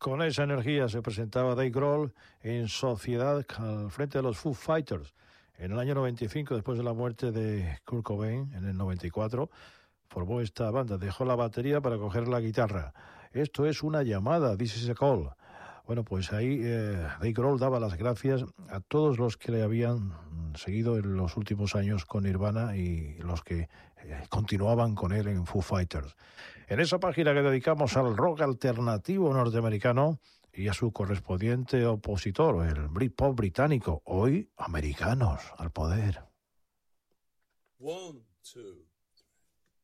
Con esa energía se presentaba Dave Grohl en sociedad al frente de los Foo Fighters. En el año 95, después de la muerte de Kurt Cobain, en el 94, formó esta banda. Dejó la batería para coger la guitarra. Esto es una llamada, this is a call. Bueno, pues ahí Dave Grohl daba las gracias a todos los que le habían seguido en los últimos años con Nirvana y los que continuaban con él en Foo Fighters. En esa página que dedicamos al rock alternativo norteamericano y a su correspondiente opositor, el Britpop británico, hoy americanos al poder. 1, 2